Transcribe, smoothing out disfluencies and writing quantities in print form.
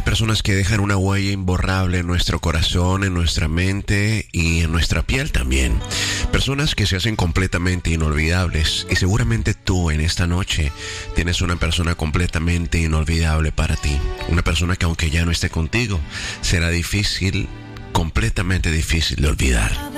Hay personas que dejan una huella imborrable en nuestro corazón, en nuestra mente y en nuestra piel también. Personas que se hacen completamente inolvidables. Y seguramente tú en esta noche tienes una persona completamente inolvidable para ti. Una persona que aunque ya no esté contigo, será difícil, completamente difícil de olvidar.